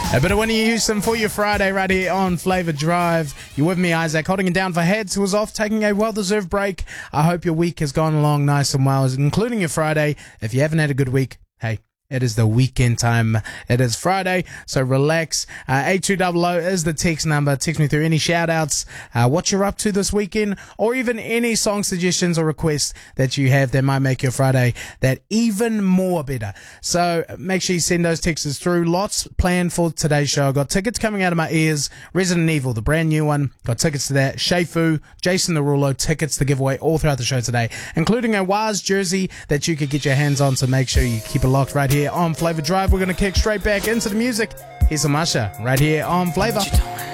A bit of Winnie Houston for your Friday right here on Flavor Drive. You're with me, Isaac, holding it down for Heads, who was off taking a well-deserved break. I hope your week has gone along nice and well, including your Friday. If you haven't had a good week, hey, it is the weekend time. It is Friday, so relax. 8200 is the text number. Text me through any shout-outs, what you're up to this weekend, or even any song suggestions or requests that you have that might make your Friday that even more better. So make sure you send those texts through. Lots planned for today's show. I've got tickets coming out of my ears. Resident Evil, the brand new one. Got tickets to that. Shafu, Jason Derulo, tickets to give away all throughout the show today, including a Waz jersey that you could get your hands on. So make sure you keep it locked right here on Flavor Drive. We're going to kick straight back into the music. Here's some Usher right here on Flavor.